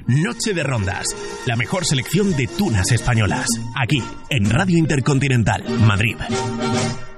Noche de Rondas, la mejor selección de tunas españolas. Aquí, en Radio Intercontinental, Madrid.